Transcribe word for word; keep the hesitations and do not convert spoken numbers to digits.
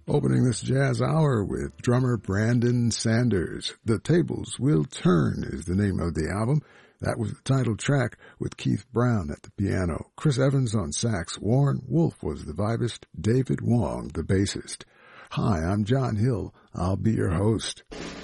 Opening this jazz hour with drummer Brandon Sanders. The Tables Will Turn is the name of the album. That was the title track with Keith Brown at the piano, Chris Evans on sax, Warren Wolf was the vibist, David Wong the bassist. Hi, I'm John Hill. I'll be your host.